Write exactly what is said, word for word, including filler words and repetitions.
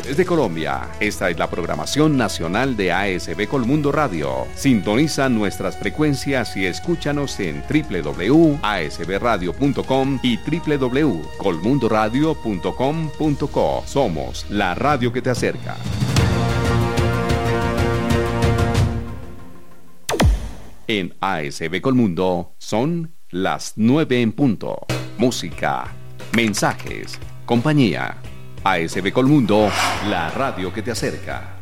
Desde Colombia, esta es la programación nacional de A S B Colmundo Radio. Sintoniza nuestras frecuencias y escúchanos en doble u doble u doble u punto a s b radio punto com y doble u doble u doble u punto colmundo radio punto com punto co. Somos la radio que te acerca. En A S B Colmundo son las nueve en punto. Música, mensajes, compañía. A S B Colmundo, la radio que te acerca.